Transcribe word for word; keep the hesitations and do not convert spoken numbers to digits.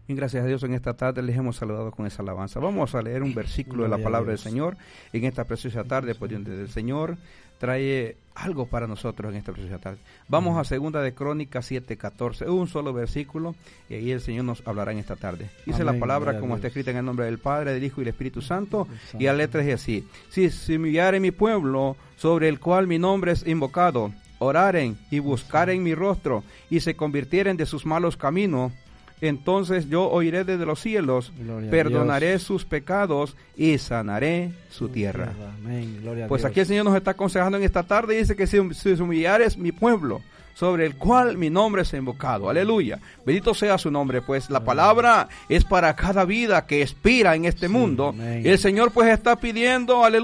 Y gracias a Dios en esta tarde les hemos saludado con esa alabanza. Vamos a leer un versículo de la palabra del Señor en esta preciosa tarde, pues donde el Señor trae algo para nosotros en esta preciosa tarde. Vamos a segunda de Crónicas siete catorce, un solo versículo, y ahí el Señor nos hablará en esta tarde. Dice Amén, la palabra como está escrita en el nombre del Padre, del Hijo y del Espíritu Santo, y la letra es así: si se humillare mi pueblo, sobre el cual mi nombre es invocado, oraren y buscaren mi rostro, y se convirtieren de sus malos caminos, entonces yo oiré desde los cielos, Gloria perdonaré sus pecados y sanaré su tierra. tierra. Amén. Gloria pues aquí el Señor nos está aconsejando en esta tarde, dice que si, si humillares mi pueblo, sobre el cual mi nombre es invocado. Aleluya. Bendito sea su nombre, pues la palabra es para cada vida que expira en este sí, mundo. Amén. Y el Señor pues está pidiendo, aleluya,